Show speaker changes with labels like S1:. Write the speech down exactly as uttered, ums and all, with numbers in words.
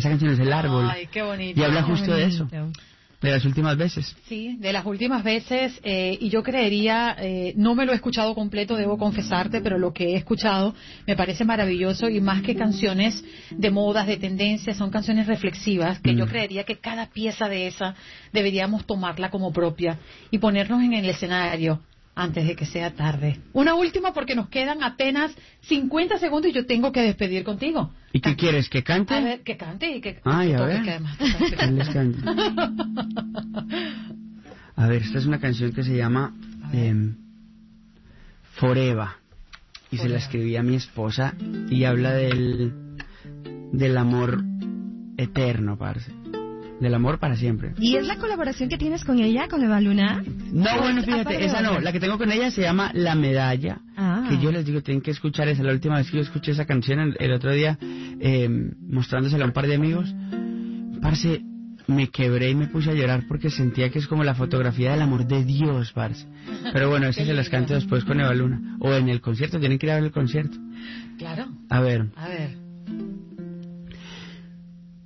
S1: Esa canción es El Árbol.
S2: Ay, qué bonito.
S1: Y habla
S2: Qué
S1: justo
S2: bonito.
S1: de eso, de las últimas veces.
S2: Sí, de las últimas veces, eh, y yo creería, eh, no me lo he escuchado completo, debo confesarte, pero lo que he escuchado me parece maravilloso, y más que canciones de modas, de tendencias, son canciones reflexivas, que mm. yo creería que cada pieza de esa deberíamos tomarla como propia y ponernos en el escenario antes de que sea tarde. Una última, porque nos quedan apenas cincuenta segundos y yo tengo que despedir contigo.
S1: ¿Y qué quieres? ¿Que cante?
S2: A ver, que cante y que...
S1: Ay,
S2: que
S1: a
S2: toque,
S1: ver.
S2: que además
S1: Les cante. A ver, esta es una canción que se llama eh, Forever. Y Forever. Se la escribí a mi esposa y habla del, del amor eterno, parce. Del amor para siempre.
S3: ¿Y es la colaboración que tienes con ella, con Eva Luna?
S1: No, bueno, fíjate, esa no. La que tengo con ella se llama La Medalla. Ah. Que yo les digo, tienen que escuchar esa. La última vez que yo escuché esa canción, el, el otro día, eh, mostrándosela a un par de amigos, parce, me quebré y me puse a llorar porque sentía que es como la fotografía del amor de Dios, parce. Pero bueno, esas se las canto después con Eva Luna. O en el concierto, tienen que ir a ver el concierto.
S2: Claro.
S1: A ver.
S2: A ver.